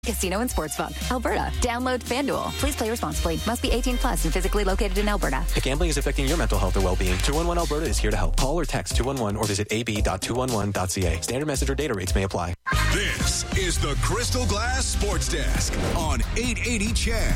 Casino and Sports Book, Alberta. Download FanDuel. Please play responsibly. Must be 18 plus and physically located in Alberta. If gambling is affecting your mental health or well-being, 211 Alberta is here to help. Call or text 211 or visit ab.211.ca. Standard message or data rates may apply. This is the Crystal Glass Sports Desk on 880 CHED.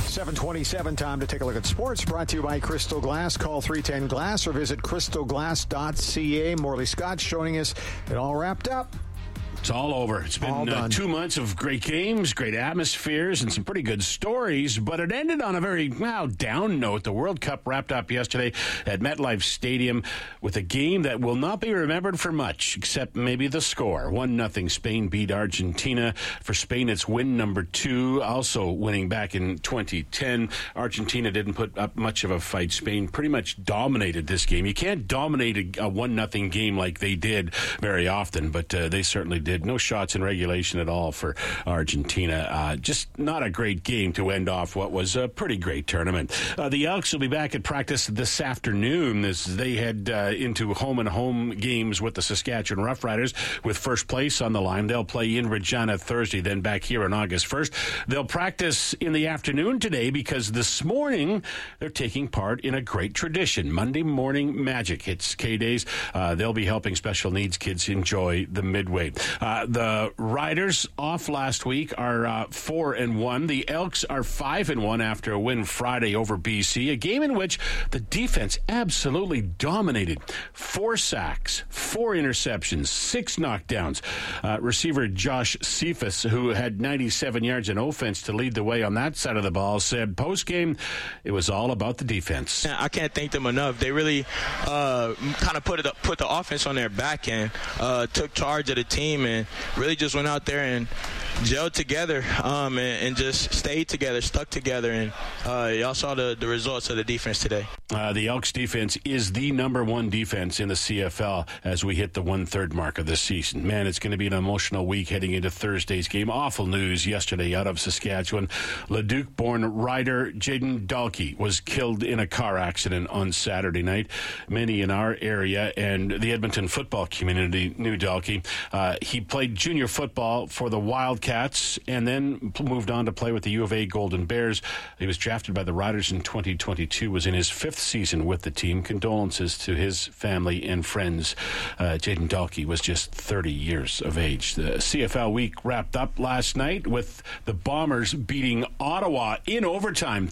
7:27, time to take a look at sports. Brought to you by Crystal Glass. Call 310 Glass or visit crystalglass.ca. Morley Scott joining us. It all wrapped up. It's all over. It's been 2 months of great games, great atmospheres, and some pretty good stories, but it ended on a very, down note. The World Cup wrapped up yesterday at MetLife Stadium with a game that will not be remembered for much, except maybe the score. 1-0, Spain beat Argentina. For Spain, it's win number 2, also winning back in 2010. Argentina didn't put up much of a fight. Spain pretty much dominated this game. You can't dominate a 1-0 game like they did very often, but they certainly did. No shots in regulation at all for Argentina. Just not a great game to end off what was a pretty great tournament. The Elks will be back at practice this afternoon as they head into home-and-home games with the Saskatchewan Roughriders with first place on the line. They'll play in Regina Thursday, then back here on August 1st. They'll practice in the afternoon today because this morning they're taking part in a great tradition. Monday Morning Magic. It's K-Days. They'll be helping special needs kids enjoy the Midway. The Riders off last week are 4-1. The Elks are 5-1 after a win Friday over BC, a game in which the defense absolutely dominated. 4 sacks, 4 interceptions, 6 knockdowns. Receiver Josh Cephas, who had 97 yards in offense to lead the way on that side of the ball, said post-game it was all about the defense. I can't thank them enough. They really kind of put the offense on their back and took charge of the team and really just went out there and gelled together and just stayed together, stuck together, and y'all saw the results of the defense today. The Elks defense is the number 1 defense in the CFL as we hit the 1/3 mark of the season. Man, it's going to be an emotional week heading into Thursday's game. Awful news yesterday out of Saskatchewan. Leduc-born rider Jaden Dalkey was killed in a car accident on Saturday night. Many in our area and the Edmonton football community knew Dalkey. He played junior football for the Wildcats and then moved on to play with the U of A Golden Bears. He was drafted by the Riders in 2022, was in his 5th season with the team. Condolences to his family and friends. Jaden Dalkey was just 30 years of age. The CFL week wrapped up last night with the Bombers beating Ottawa in overtime,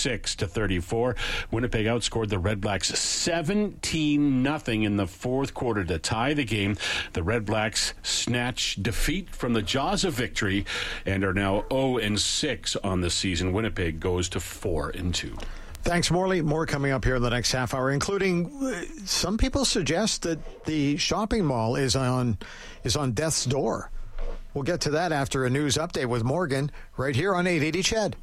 36-34. Winnipeg outscored the Red Blacks 17-0 in the 4th quarter to tie the game. The Red Blacks snatch defeat from the jaws of victory and are now 0-6 on the season. Winnipeg goes to 4-2. Thanks, Morley. More coming up here in the next half hour, including some people suggest that the shopping mall is on death's door. We'll get to that after a news update with Morgan right here on 880 CHED.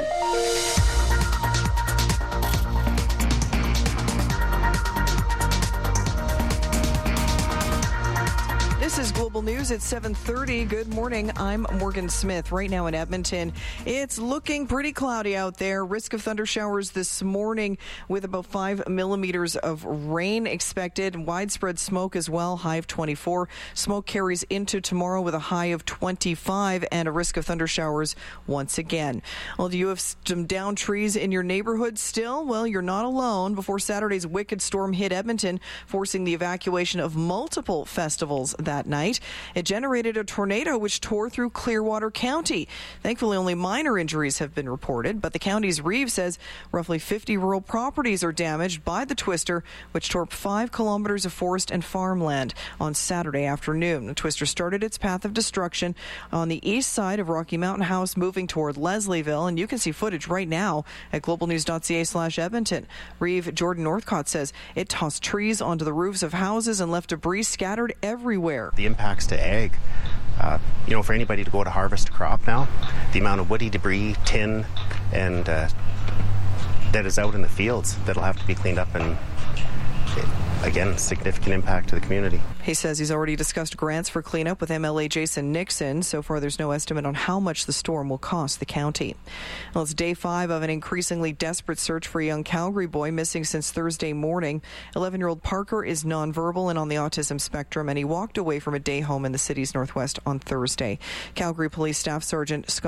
This is Global News at 7:30. Good morning. I'm Morgan Smith. Right now in Edmonton, it's looking pretty cloudy out there. Risk of thunder showers this morning with about 5 millimeters of rain expected. Widespread smoke as well, high of 24. Smoke carries into tomorrow with a high of 25 and a risk of thunder showers once again. Well, do you have some downed trees in your neighborhood still? Well, you're not alone. Before Saturday's wicked storm hit Edmonton, forcing the evacuation of multiple festivals that night. It generated a tornado which tore through Clearwater County. Thankfully, only minor injuries have been reported, but the county's Reeve says roughly 50 rural properties are damaged by the twister, which tore 5 kilometers of forest and farmland on Saturday afternoon. The twister started its path of destruction on the east side of Rocky Mountain House, moving toward Leslieville, and you can see footage right now at globalnews.ca/Edmonton. Reeve Jordan Northcott says it tossed trees onto the roofs of houses and left debris scattered everywhere. The impacts to ag, for anybody to go to harvest a crop now, the amount of woody debris, tin, and that is out in the fields that'll have to be cleaned up and again, significant impact to the community. He says he's already discussed grants for cleanup with MLA Jason Nixon. So far, there's no estimate on how much the storm will cost the county. Well, it's day 5 of an increasingly desperate search for a young Calgary boy missing since Thursday morning. 11-year-old Parker is nonverbal and on the autism spectrum, and he walked away from a day home in the city's northwest on Thursday. Calgary Police Staff Sergeant Scott